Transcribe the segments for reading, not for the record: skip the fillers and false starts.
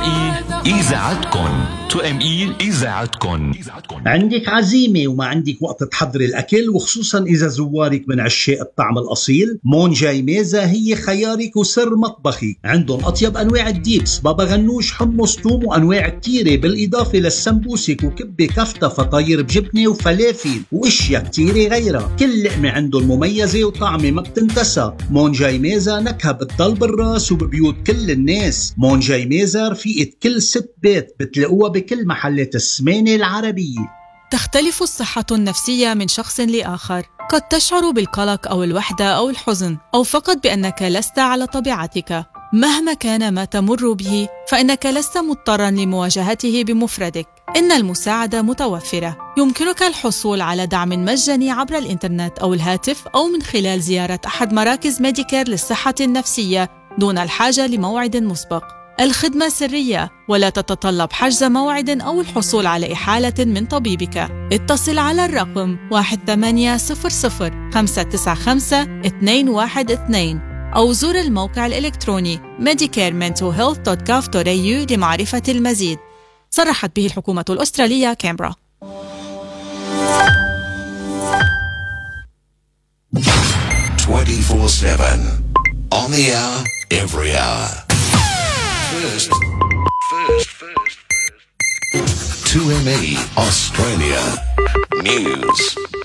إذاعتكن. TME إذاعتكن. عندك عزيمة وما عندك وقت تحضري الأكل، وخصوصا إذا زوارك من عشاق الطعم الأصيل، مون جاي ميزة هي خيارك وسر مطبخي. عندهم أطيب أنواع الديبس، بابا غنوش، حمص، توم، وأنواع كتيرة، بالإضافة للسمبوسك وكبة كفتة، فطاير بجبنة وفلافل وأشياء كتيرة غيرها. كل لقمة عندهم مميزة وطعمة ما بتنتسى. مون جاي ميزة نكهة بتضل بالراس وببيوت كل الناس. مون جاي ميزة رفيقة كل ست بيت، بتلاقوها بكل محلات السمانة العربية. تختلف الصحة النفسية من شخص لآخر. قد تشعر بالقلق أو الوحدة أو الحزن، أو فقط بأنك لست على طبيعتك. مهما كان ما تمر به، فإنك لست مضطراً لمواجهته بمفردك. إن المساعدة متوفرة. يمكنك الحصول على دعم مجاني عبر الإنترنت أو الهاتف، أو من خلال زيارة أحد مراكز ميديكير للصحة النفسية دون الحاجة لموعد مسبق. الخدمة سرية ولا تتطلب حجز موعد أو الحصول على إحالة من طبيبك. اتصل على الرقم 1800-595-212 أو زور الموقع الإلكتروني medicarementalhealth.gov.au لمعرفة المزيد. صرحت به الحكومة الأسترالية كامبرا. 24/7 on the hour, every hour. First. 2ME Australia News.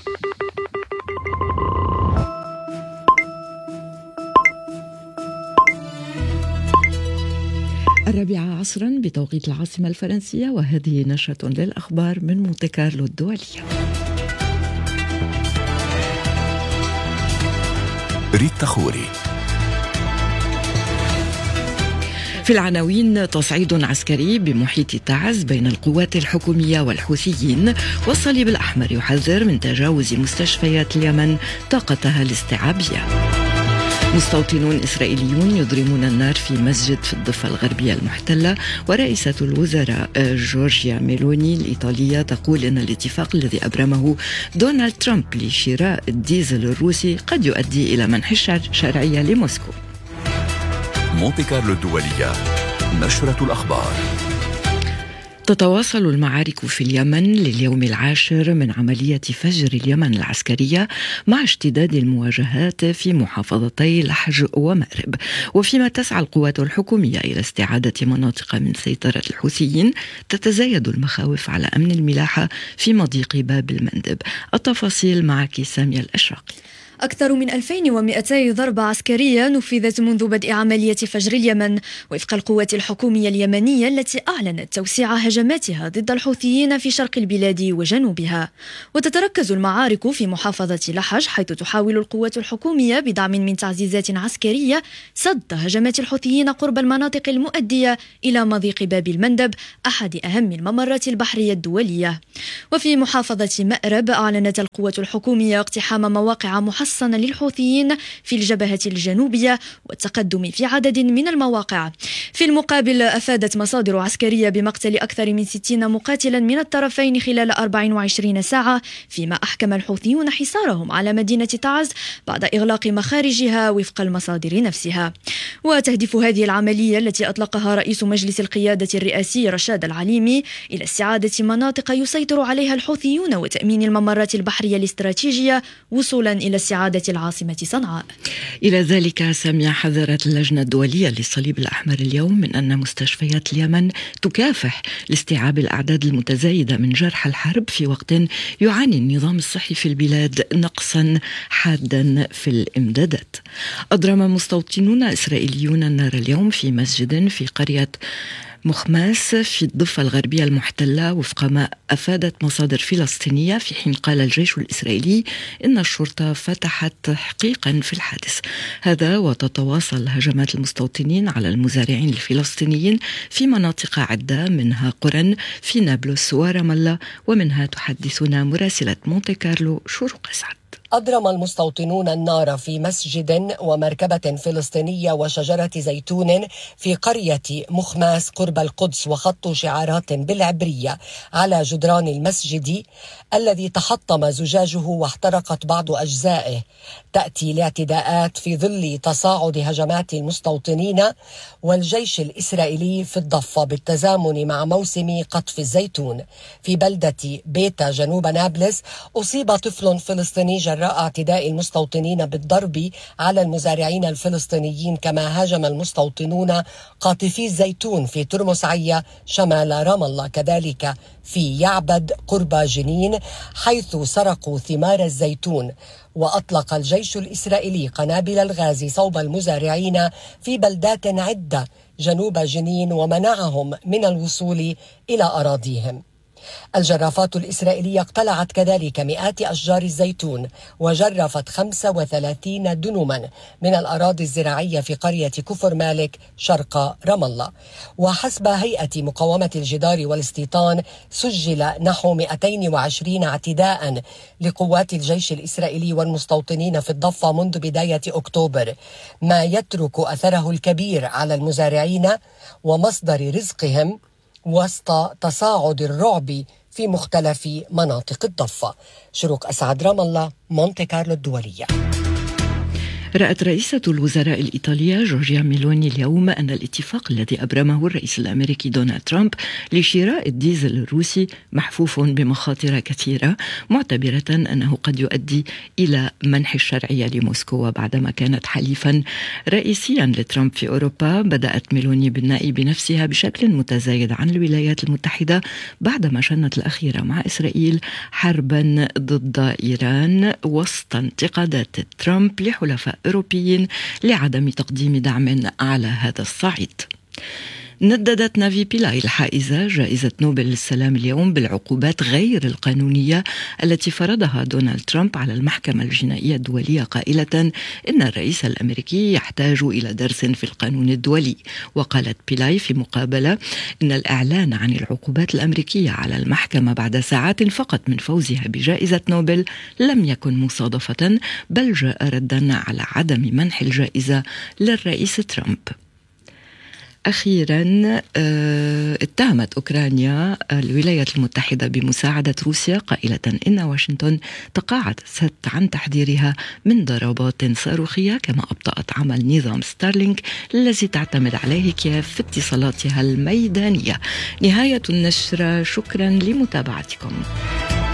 الرابعة عصرا بتوقيت العاصمة الفرنسية، وهذه نشرة للأخبار من مونتي كارلو الدولية. ريتا خوري. في العناوين: تصعيد عسكري بمحيط تعز بين القوات الحكومية والحوثيين، والصليب الأحمر يحذر من تجاوز مستشفيات اليمن طاقتها الاستيعابية. مستوطنون إسرائيليون يضرمون النار في مسجد في الضفة الغربية المحتلة، ورئيسة الوزراء جورجيا ميلوني الإيطالية تقول إن الاتفاق الذي أبرمه دونالد ترامب لشراء الديزل الروسي قد يؤدي إلى منح الشرعية لموسكو. مونتي كارلو الدولية، نشرة الأخبار. تتواصل المعارك في اليمن لليوم العاشر من عملية فجر اليمن العسكرية، مع اشتداد المواجهات في محافظتي لحج ومأرب. وفيما تسعى القوات الحكومية إلى استعادة مناطق من سيطرة الحوثيين، تتزايد المخاوف على أمن الملاحة في مضيق باب المندب. التفاصيل معك سامية الأشرقي. أكثر من 2200 ضربة عسكرية نفذت منذ بدء عملية فجر اليمن وفق القوات الحكومية اليمنية، التي أعلنت توسيع هجماتها ضد الحوثيين في شرق البلاد وجنوبها. وتتركز المعارك في محافظة لحج، حيث تحاول القوات الحكومية بدعم من تعزيزات عسكرية سد هجمات الحوثيين قرب المناطق المؤدية إلى مضيق باب المندب، أحد أهم الممرات البحرية الدولية. وفي محافظة مأرب أعلنت القوات الحكومية اقتحام مواقع محصنة للحوثيين في الجبهة الجنوبية والتقدم في عدد من المواقع. في المقابل، أفادت مصادر عسكرية بمقتل أكثر من 60 مقاتلا من الطرفين خلال 24 ساعة، فيما أحكم الحوثيون حصارهم على مدينة تعز بعد إغلاق مخارجها وفق المصادر نفسها. وتهدف هذه العملية التي أطلقها رئيس مجلس القيادة الرئاسي رشاد العليمي إلى استعادة مناطق يسيطر عليها الحوثيون وتأمين الممرات البحرية الاستراتيجية وصولا إلى استعادة العاصمة صنعاء. إلى ذلك سامية، حذرت اللجنة الدولية للصليب الأحمر اليوم من أن مستشفيات اليمن تكافح لاستيعاب الأعداد المتزايدة من جرحى الحرب، في وقت يعاني النظام الصحي في البلاد نقصا حادا في الإمدادات. أضرم مستوطنون إسرائيليون النار اليوم في مسجد في قرية مخماس في الضفة الغربية المحتلة، وفق ما أفادت مصادر فلسطينية، في حين قال الجيش الإسرائيلي إن الشرطة فتحت تحقيقا في الحادث هذا. وتتواصل هجمات المستوطنين على المزارعين الفلسطينيين في مناطق عدة، منها قرى في نابلس ورام الله، ومنها تحدثنا مراسلة مونتي كارلو شروق سعد. أضرم المستوطنون النار في مسجد ومركبة فلسطينية وشجرة زيتون في قرية مخماس قرب القدس، وخطوا شعارات بالعبرية على جدران المسجد الذي تحطم زجاجه واحترقت بعض أجزائه. تأتي الاعتداءات في ظل تصاعد هجمات المستوطنين والجيش الإسرائيلي في الضفة بالتزامن مع موسم قطف الزيتون. في بلدة بيتا جنوب نابلس أصيب طفل فلسطيني جراء اعتداء المستوطنين بالضرب على المزارعين الفلسطينيين، كما هاجم المستوطنون قاطفي الزيتون في ترمس عيا شمال رام الله. كذلك في يعبد قرب جنين حيث سرقوا ثمار الزيتون. وأطلق الجيش الإسرائيلي قنابل الغاز صوب المزارعين في بلدات عدة جنوب جنين ومنعهم من الوصول إلى أراضيهم. الجرافات الإسرائيلية اقتلعت كذلك مئات أشجار الزيتون وجرفت 35 دنما من الأراضي الزراعية في قرية كفر مالك شرق رام الله. وحسب هيئة مقاومة الجدار والاستيطان سجل نحو 220 اعتداء لقوات الجيش الإسرائيلي والمستوطنين في الضفة منذ بداية أكتوبر، ما يترك أثره الكبير على المزارعين ومصدر رزقهم وسط تصاعد الرعب في مختلف مناطق الضفة. شروق أسعد، رام الله، مونتي كارلو الدولية. رأت رئيسة الوزراء الإيطالية جورجيا ميلوني اليوم أن الاتفاق الذي أبرمه الرئيس الأمريكي دونالد ترامب لشراء الديزل الروسي محفوف بمخاطر كثيرة، معتبرة أنه قد يؤدي إلى منح الشرعية لموسكو. وبعدما كانت حليفا رئيسيا لترامب في أوروبا، بدأت ميلوني بالنأي بنفسها بشكل متزايد عن الولايات المتحدة بعدما شنت الأخيرة مع إسرائيل حربا ضد إيران وسط انتقادات ترامب لحلفاء أوروبيين لعدم تقديم دعم على هذا الصعيد. نددت نافي بيلاي الحائزة جائزة نوبل للسلام اليوم بالعقوبات غير القانونية التي فرضها دونالد ترامب على المحكمة الجنائية الدولية، قائلة إن الرئيس الأمريكي يحتاج إلى درس في القانون الدولي. وقالت بيلاي في مقابلة إن الإعلان عن العقوبات الأمريكية على المحكمة بعد ساعات فقط من فوزها بجائزة نوبل لم يكن مصادفة، بل جاء ردا على عدم منح الجائزة للرئيس ترامب. أخيرا اتهمت أوكرانيا الولايات المتحدة بمساعدة روسيا، قائلة إن واشنطن تقاعست عن تحذيرها من ضربات صاروخية، كما أبطأت عمل نظام ستارلينك الذي تعتمد عليه كييف في اتصالاتها الميدانية. نهاية النشرة، شكرا لمتابعتكم.